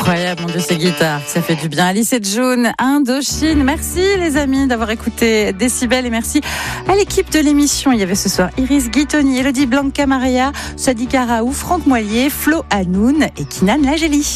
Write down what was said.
Incroyable, mon Dieu, ces guitares, ça fait du bien. Alice et June, Indochine. Merci les amis d'avoir écouté Décibel et merci à l'équipe de l'émission. Il y avait ce soir Iris Guitoni, Elodie Blanca Maria, Sadi Karaou, Franck Moilier, Flo Hanoun et Kinan Lageli.